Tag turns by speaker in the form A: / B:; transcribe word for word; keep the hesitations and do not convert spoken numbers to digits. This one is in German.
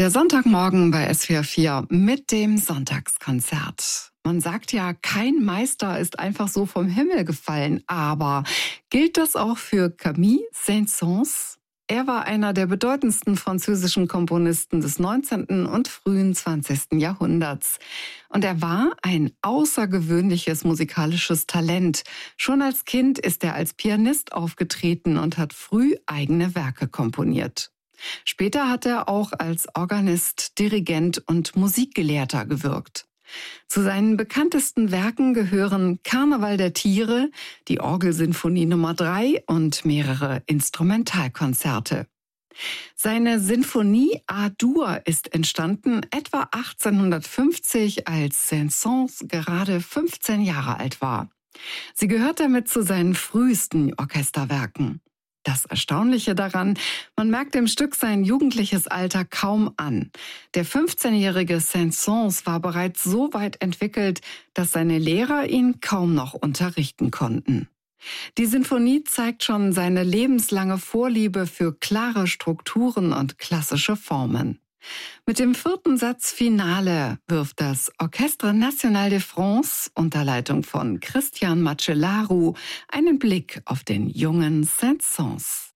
A: Der Sonntagmorgen bei S V R vier mit dem Sonntagskonzert. Man sagt ja, kein Meister ist einfach so vom Himmel gefallen, aber gilt das auch für Camille Saint-Saëns? Er war einer der bedeutendsten französischen Komponisten des neunzehnten und frühen zwanzigsten Jahrhunderts. Und er war ein außergewöhnliches musikalisches Talent. Schon als Kind ist er als Pianist aufgetreten und hat früh eigene Werke komponiert. Später hat er auch als Organist, Dirigent und Musikgelehrter gewirkt. Zu seinen bekanntesten Werken gehören Karneval der Tiere, die Orgelsinfonie Nummer drei und mehrere Instrumentalkonzerte. Seine Sinfonie A-Dur ist entstanden etwa achtzehnhundertfünfzig, als Saint-Saëns gerade fünfzehn Jahre alt war. Sie gehört damit zu seinen frühesten Orchesterwerken. Das Erstaunliche daran, man merkt dem Stück sein jugendliches Alter kaum an. Der fünfzehnjährige Saint-Saëns war bereits so weit entwickelt, dass seine Lehrer ihn kaum noch unterrichten konnten. Die Sinfonie zeigt schon seine lebenslange Vorliebe für klare Strukturen und klassische Formen. Mit dem vierten Satz Finale wirft das Orchestre National de France unter Leitung von Christian Macellaro einen Blick auf den jungen Saint-Saëns.